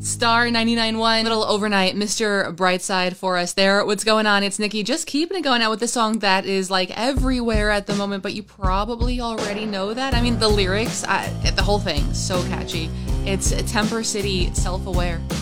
Star 99.1, little overnight Mr. Brightside for us there. What's going on? It's Nikki, just keeping it going out with the song that is like everywhere at the moment, but you probably already know that. I mean, the lyrics, the whole thing, so catchy. It's Temper City, Self-Aware.